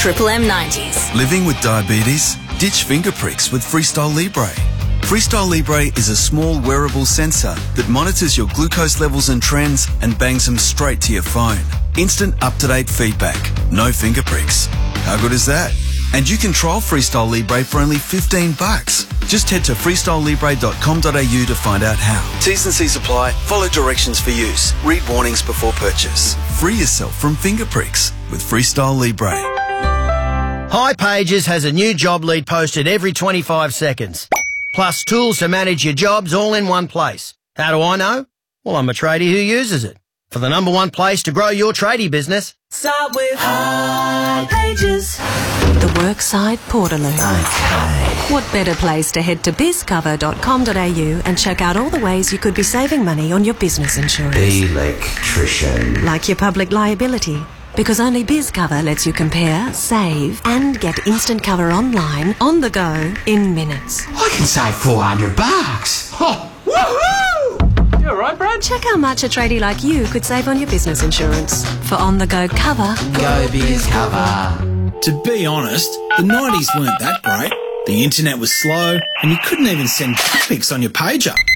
Triple M 90s. Living with diabetes? Ditch finger pricks with Freestyle Libre. Freestyle Libre is a small wearable sensor that monitors your glucose levels and trends and bangs them straight to your phone. Instant up-to-date feedback. No finger pricks. How good is that? And you can trial Freestyle Libre for only $15. Just head to freestylelibre.com.au to find out how. T's and C's apply. Follow directions for use. Read warnings before purchase. Free yourself from finger pricks with Freestyle Libre. hipages has a new job lead posted every 25 seconds. Plus tools to manage your jobs all in one place. How do I know? Well, I'm a tradie who uses it. For the number one place to grow your tradie business, start with hipages. The Workside Portaloo. Okay. What better place to head to bizcover.com.au and check out all the ways you could be saving money on your business insurance. Electrician. Like your public liability. Because only BizCover lets you compare, save, and get instant cover online, on the go, in minutes. I can save $400. Oh, woohoo! You alright, Brad? Check how much a tradie like you could save on your business insurance. For on-the-go cover, go BizCover. To be honest, the 90s weren't that great. The internet was slow, and you couldn't even send pics on your pager.